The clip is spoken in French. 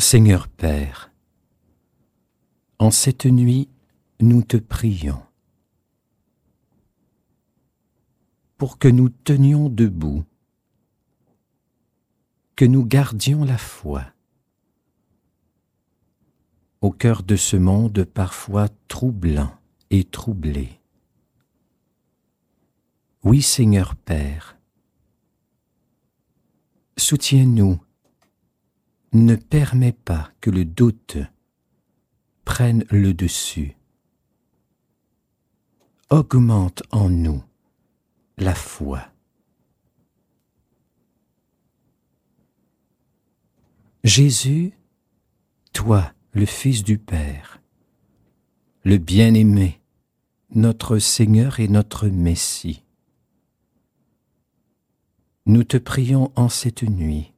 Seigneur Père, en cette nuit, nous te prions pour que nous tenions debout, que nous gardions la foi au cœur de ce monde parfois troublant et troublé. Oui, Seigneur Père, soutiens-nous, ne permets pas que le doute prenne le dessus. Augmente en nous la foi. Jésus, toi, le Fils du Père, le bien-aimé, notre Seigneur et notre Messie, nous te prions en cette nuit.